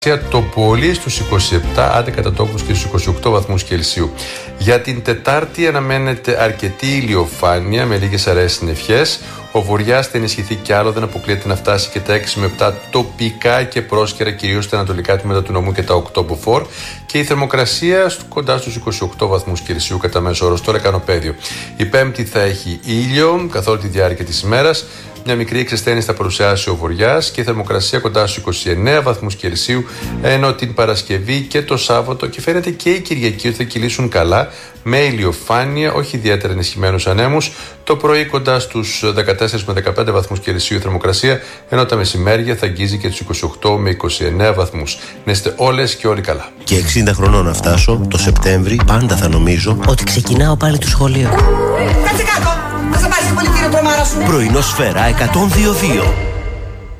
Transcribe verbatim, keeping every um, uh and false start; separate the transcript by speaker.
Speaker 1: Το πολύ στους είκοσι επτά, άντε κατά τόπους και στους είκοσι οκτώ βαθμούς Κελσίου. Για την Τετάρτη αναμένεται αρκετή ηλιοφάνεια με λίγες αραιές συννεφιές. Ο βοριάς θα ενισχυθεί κι άλλο, δεν αποκλείεται να φτάσει και τα έξι με επτά τοπικά και πρόσκαιρα, κυρίως στα ανατολικά τμήματα του νομού και τα οκτώ μποφόρ. Και η θερμοκρασία κοντά στους είκοσι οκτώ βαθμούς Κελσίου κατά μέσο όρο στο Λεκανοπέδιο. Η Πέμπτη θα έχει ήλιο καθ' όλη τη διάρκεια της ημέρας. Μια μικρή εξαισθένηση θα παρουσιάσει ο βοριάς και η θερμοκρασία κοντά στους είκοσι εννέα βαθμούς Κελσίου, ενώ την Παρασκευή και το Σάββατο και φαίνεται και η Κυριακή ότι θα κυλήσουν καλά με ηλιοφάνεια, όχι ιδιαίτερα ενισχυμένους ανέμους. Το πρωί κοντά στους δεκατέσσερα με δεκαπέντε βαθμούς Κελσίου η θερμοκρασία, ενώ τα μεσημέρια θα αγγίζει και τους είκοσι οκτώ με είκοσι εννέα βαθμούς. Να είστε όλες και όλοι καλά.
Speaker 2: Και εξήντα χρονών να φτάσω, το Σεπτέμβρη πάντα θα νομίζω
Speaker 3: ότι ξεκινάω πάλι το σχολείο.
Speaker 4: Κάτσε κάτω! Θα σε πάρεις το πολιτήριο τρομάρα σου!
Speaker 2: Πρωινό Σφαίρα εκατόν δύο δύο.